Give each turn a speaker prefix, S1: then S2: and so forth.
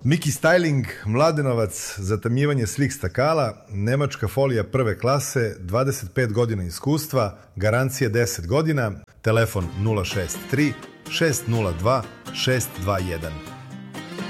S1: Miki Styling, Mladenovac, zatamljivanje svih stakala, nemačka folija prve klase, 25 godina iskustva, garancije 10 godina, telefon 063 602 621.